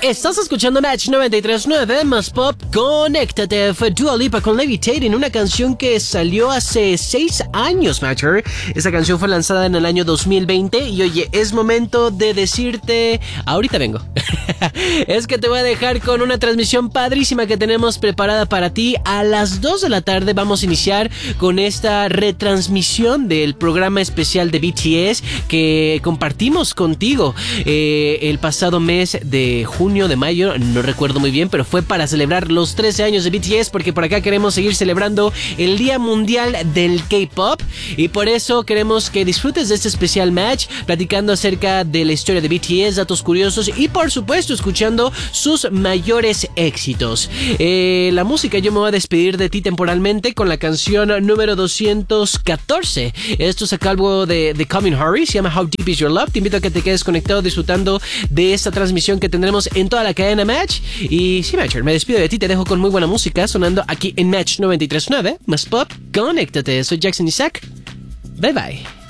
Estás escuchando Match 93.9 más Pop. Conéctate. Fue Dua Lipa con Levitating, una canción que salió hace 6 años, Matcher. Esta canción fue lanzada en el año 2020 y oye, es momento de decirte... Ahorita vengo. Es que te voy a dejar con una transmisión padrísima que tenemos preparada para ti. A las 2 de la tarde vamos a iniciar con esta retransmisión del programa especial de BTS que compartimos contigo el pasado mes de junio, de mayo, no recuerdo muy bien, pero fue para celebrar los 13 años de BTS, porque por acá queremos seguir celebrando el Día Mundial del K-Pop y por eso queremos que disfrutes de este especial match, platicando acerca de la historia de BTS, datos curiosos y por supuesto escuchando sus mayores éxitos. La música, yo me voy a despedir de ti temporalmente con la canción número 214. Esto es a cargo de Calvin Harris, se llama How Deep Is Your Love. Te invito a que te quedes conectado disfrutando de esta transmisión que tendremos en toda la cadena Match. Y sí, Matcher, me despido de ti, te dejo con muy buena música sonando aquí en Match 93.9 más Pop. Conéctate, soy Jackson Isaac. Bye bye.